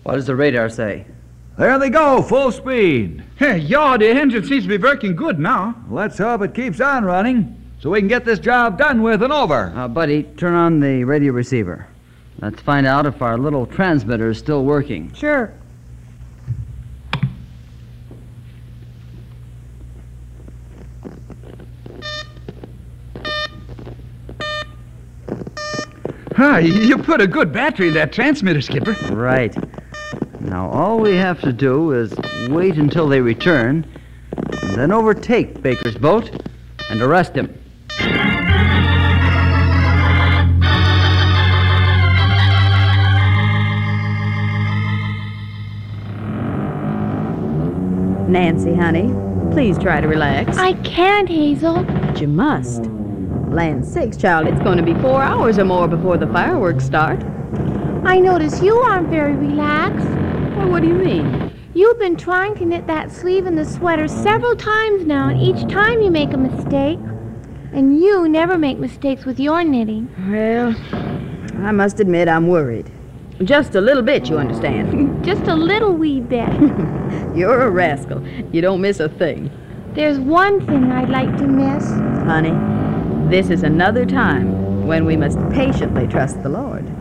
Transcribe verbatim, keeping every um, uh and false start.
What does the radar say? There they go, full speed. Hey, yeah, the engine seems to be working good now. Let's hope it keeps on running so we can get this job done with and over. Uh, buddy, turn on the radio receiver. Let's find out if our little transmitter is still working. Sure. Hi, you put a good battery in that transmitter, Skipper. Right. Now, all we have to do is wait until they return, and then overtake Baker's boat and arrest him. Nancy, honey, please try to relax. I can't, Hazel. But you must. Land sakes, child, it's going to be four hours or more before the fireworks start. I notice you aren't very relaxed. Well, what do you mean? You've been trying to knit that sleeve in the sweater several times now, and each time you make a mistake. And you never make mistakes with your knitting. Well, I must admit I'm worried. Just a little bit, you understand. Just a little wee bit. You're a rascal. You don't miss a thing. There's one thing I'd like to miss. Honey, this is another time when we must patiently trust the Lord.